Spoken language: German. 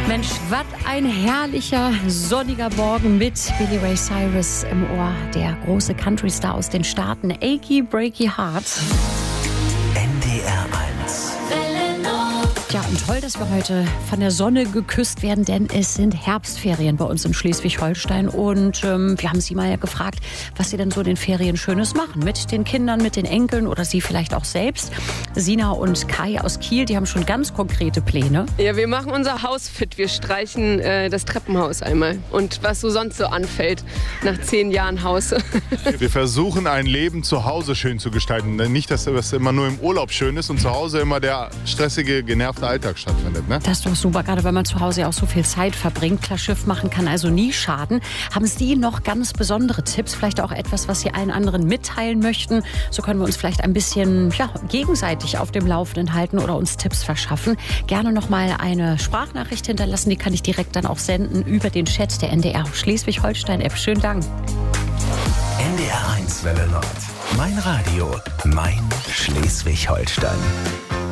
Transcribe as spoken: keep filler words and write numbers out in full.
Mensch, was ein herrlicher, sonniger Morgen mit Billy Ray Cyrus im Ohr. Der große Country-Star aus den Staaten, Achy Breaky Heart. N D R eins. Ja, und toll, dass wir heute von der Sonne geküsst werden, denn es sind Herbstferien bei uns in Schleswig-Holstein. Und ähm, wir haben Sie mal gefragt, was Sie denn so in den Ferien Schönes machen. Mit den Kindern, mit den Enkeln oder Sie vielleicht auch selbst. Sina und Kai aus Kiel, die haben schon ganz konkrete Pläne. Ja, wir machen unser Haus fit. Wir streichen äh, das Treppenhaus einmal. Und was so sonst so anfällt nach zehn Jahren Haus. Wir versuchen, ein Leben zu Hause schön zu gestalten. Nicht, dass es immer nur im Urlaub schön ist und zu Hause immer der stressige, genervte Alltag stattfindet. Ne? Das ist doch super, gerade weil man zu Hause ja auch so viel Zeit verbringt. Klar, Schiff machen kann also nie schaden. Haben Sie noch ganz besondere Tipps? Vielleicht auch etwas, was Sie allen anderen mitteilen möchten? So können wir uns vielleicht ein bisschen ja, gegenseitig auf dem Laufenden halten oder uns Tipps verschaffen. Gerne noch mal eine Sprachnachricht hinterlassen. Die kann ich direkt dann auch senden über den Chat der N D R Schleswig-Holstein-App. Schönen Dank. N D R eins Welle Nord. Mein Radio, mein Schleswig-Holstein.